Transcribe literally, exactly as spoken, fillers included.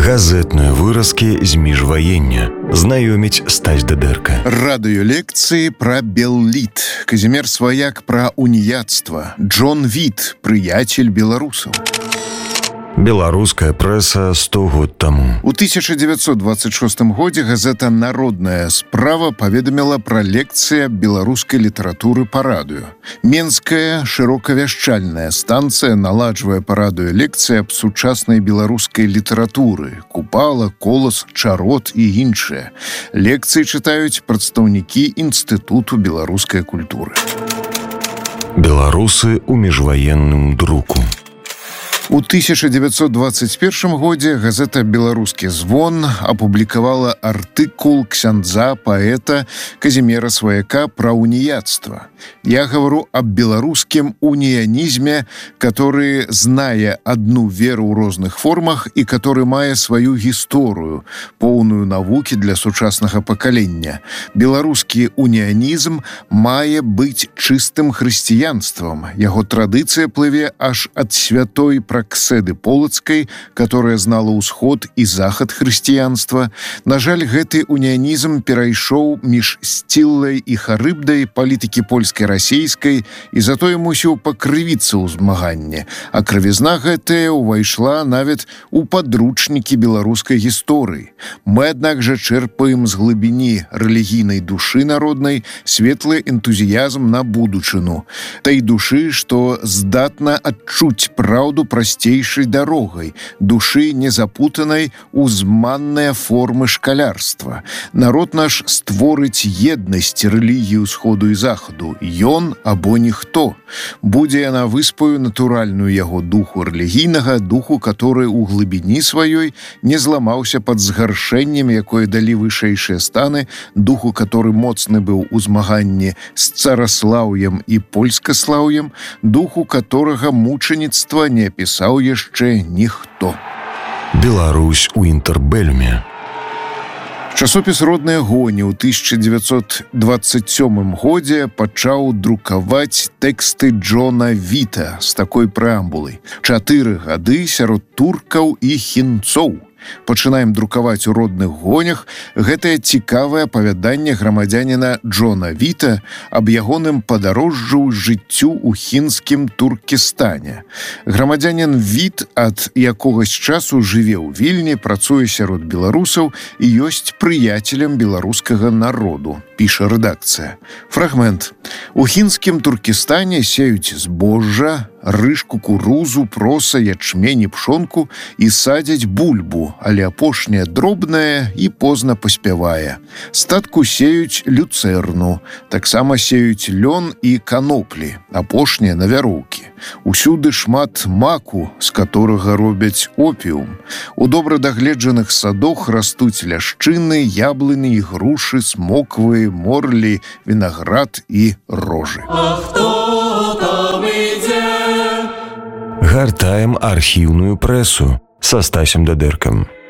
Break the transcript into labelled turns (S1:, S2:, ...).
S1: Газетныя выразкі з міжваення. Знаёміць Стась Дадэрка.
S2: Радыёлекцыі пра Белліт. Казімер Сваяк пра уніяцтва. Джон Віт, прыяцель беларусаў.
S1: Беларуская прэса сто год таму.
S2: У тысяча дзевяцьсот дваццаць шостым годзе газета «Народная справа» паведаміла пра лекцыя беларускай літаратуры па радыё. Менская шырокавяшчальная станцыя наладжвае па радыё лекцыі аб сучаснай беларускай літаратуры, Купала, Колас, Чарот і іншыя. Лекцыі чытаюць прадстаўнікі Інстытуту беларускай культуры.
S1: Беларусы ў міжваенным друку.
S2: У тысяча дзевяцьсот дваццаць першым годзе газета «Беларускі звон» апублікавала артыкул ксяндза паэта Казімера Сваяка пра уніяцтва. Я говорю об беларускім уніянізме, который знае одну веру ў розных формах і который мае сваю гісторыю, поўную навукі для сучаснага пакалення. Беларускі уніянізм мае быць чыстым хрысціянствам. Яго традыцыя плыве аж ад святой Праксэды Полацкай, которая знала ўсход і захад хрысціянства. На жаль, гэты уніянізм перайшоў між Сціллай і Харыбдай, палітыкі польскай-расейскай, і затое мусіў пакрывіцца ў змаганне. А крывізна гэтая ўвайшла нават у падручнікі беларускай гісторыі. Мы, аднак жа, чэрпаем з глыбіні рэлігійнай душы народнай светлы энтузіязм на будучыну. Той душы, што здатна адчуць праўду простейшей дорогой, души незапутанной у зманныя формы шкалярства. Народ наш створыць еднасць рэлігію сходу і захаду. Ён або ніхто. Будзе яна выспаю натуральную яго духу рэлігійнага, духу, который у глыбіні сваёй не зламаўся пад згаршэннем, якое далі вышэйшыя станы, духу, который моцны быў у змаганні з цараслаўем і польскаслаўем, духу, которага мучаніцтва не пісаў яшчэ ніхто.
S1: Беларусь у інтэрбэлюме.
S2: Часопіс «Родная гоні» ў тысяча дзевяцьсот дваццаць сёмым годзе пачаў друкаваць тэксты Джона Віта з такой прэамбулай. Чатыры гады сярод туркаў і хінцоў. Пачынаем друкаваць у «Родных гонях» гэтае цікавае апавяданне грамадзяніна Джона Віта аб ягоным падарожжу ў жыццю ў хінскім Туркестане. Грамадзянін Віт ад якогось часу жыве ў Вільні, працуе сярод беларусаў і ёсць прыяцелем беларускага народу, піша рэдакцыя. Фрагмент. У хінскім Туркестане сеюць збожжа, рыж, кукурузу, проса, ячмень і пшонку і садзяць бульбу, але апошняя дробная і позна паспявае. Статку сеюць люцэрну, таксама сеюць лён і каноплі, апошнія на вяроўкі. Усюды шмат маку, з которага робяць опіум. У добра дагледжаных садах растуць ляшчыны, яблыні, грушы, смоквы, морлі, вінаград і рожы.
S3: А хто там ідзе?
S1: Гартаем архіўную прэсу са Стасем Дадэркам.